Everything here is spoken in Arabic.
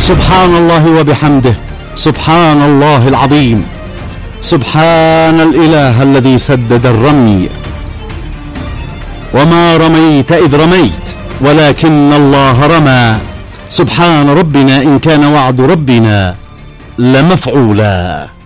سبحان الله وبحمده، سبحان الله العظيم، سبحان الإله الذي سدد الرمي. وما رميت إذ رميت ولكن الله رمى. سبحان ربنا إن كان وعد ربنا لمفعولا.